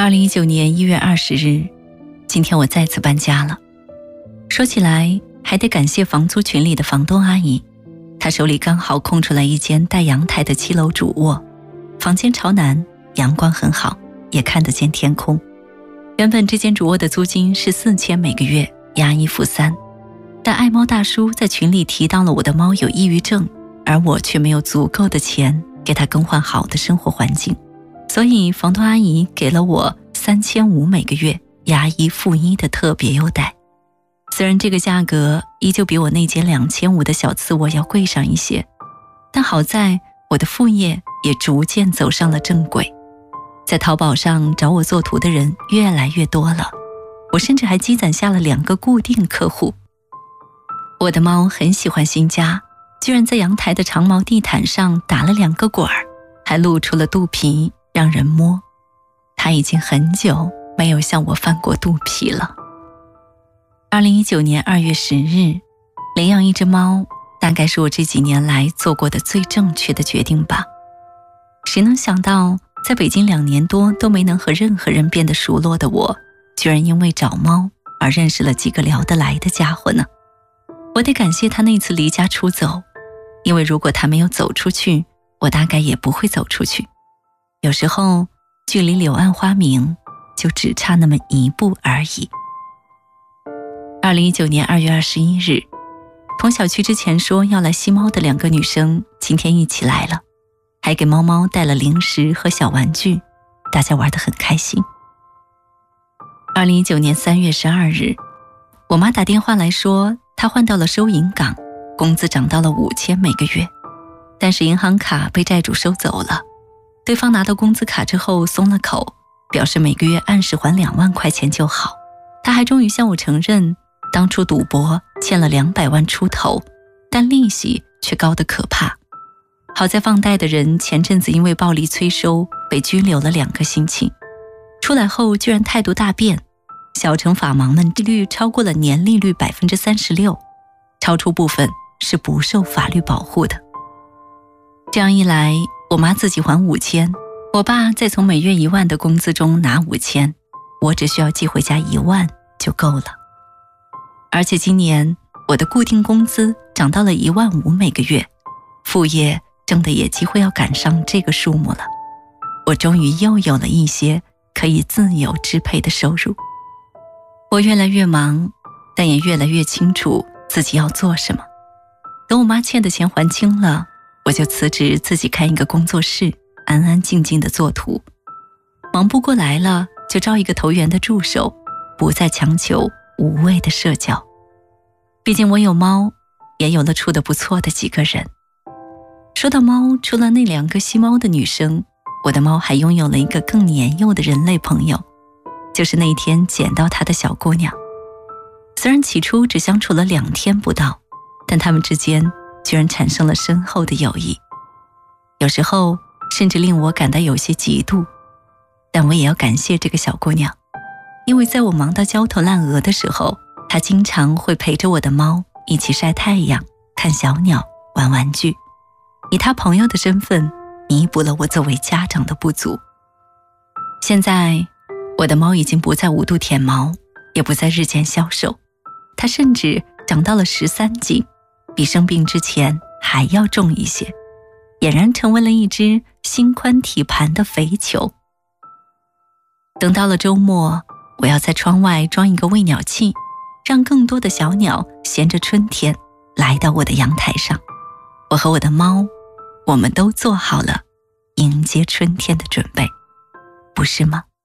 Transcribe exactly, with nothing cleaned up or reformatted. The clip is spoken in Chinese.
二零一九年一月二十日，今天我再次搬家了。说起来还得感谢房租群里的房东阿姨，她手里刚好空出来一间带阳台的七楼主卧，房间朝南，阳光很好，也看得见天空。原本这间主卧的租金是四千每个月，押一付三，但爱猫大叔在群里提到了我的猫有抑郁症，而我却没有足够的钱给它更换好的生活环境，所以房东阿姨给了我三千五每个月，押一付一的特别优待。虽然这个价格依旧比我那间两千五的小次卧要贵上一些，但好在我的副业也逐渐走上了正轨，在淘宝上找我做图的人越来越多了，我甚至还积攒下了两个固定客户。我的猫很喜欢新家，居然在阳台的长毛地毯上打了两个滚儿，还露出了肚皮让人摸。它已经很久没有向我翻过肚皮了。二零一九年二月十日，领养一只猫大概是我这几年来做过的最正确的决定吧。谁能想到在北京两年多都没能和任何人变得熟络的我，居然因为找猫而认识了几个聊得来的家伙呢？我得感谢他那次离家出走，因为如果他没有走出去，我大概也不会走出去。有时候距离柳暗花明就只差那么一步而已。二零一九年二月二十一日，同小区之前说要来吸猫的两个女生今天一起来了，还给猫猫带了零食和小玩具，大家玩得很开心。二零一九年三月十二日，我妈打电话来说她换到了收银岗，工资涨到了五千每个月，但是银行卡被债主收走了。对方拿到工资卡之后松了口，表示每个月按时还两万块钱就好。他还终于向我承认，当初赌博欠了两百万出头，但利息却高得可怕。好在放贷的人前阵子因为暴力催收被拘留了两个星期，出来后居然态度大变，小惩法盲们利率超过了年利率 百分之三十六， 超出部分是不受法律保护的。这样一来，我妈自己还五千，我爸再从每月一万的工资中拿五千，我只需要寄回家一万就够了。而且今年我的固定工资涨到了一万五每个月，副业挣的也几乎要赶上这个数目了。我终于又有了一些可以自由支配的收入。我越来越忙，但也越来越清楚自己要做什么。等我妈欠的钱还清了，我就辞职自己开一个工作室，安安静静地做图。忙不过来了，就招一个投缘的助手，不再强求无谓的社交。毕竟我有猫，也有了处得不错的几个人。说到猫，除了那两个吸猫的女生，我的猫还拥有了一个更年幼的人类朋友，就是那天捡到它的小姑娘。虽然起初只相处了两天不到，但他们之间居然产生了深厚的友谊，有时候甚至令我感到有些嫉妒。但我也要感谢这个小姑娘，因为在我忙到焦头烂额的时候，她经常会陪着我的猫一起晒太阳、看小鸟、玩玩具，以她朋友的身份弥补了我作为家长的不足。现在我的猫已经不再五度舔毛，也不再日渐消瘦，它甚至长到了十三斤，比生病之前还要重一些，俨然成为了一只心宽体盘的肥球。等到了周末，我要在窗外装一个喂鸟器，让更多的小鸟衔着春天来到我的阳台上。我和我的猫，我们都做好了迎接春天的准备，不是吗？